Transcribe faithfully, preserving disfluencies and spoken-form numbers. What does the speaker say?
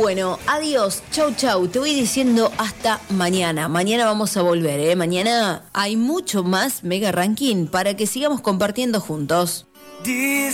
Bueno, adiós, chau chau, te voy diciendo hasta mañana. Mañana vamos a volver, ¿eh? Mañana hay mucho más Mega Ranking para que sigamos compartiendo juntos.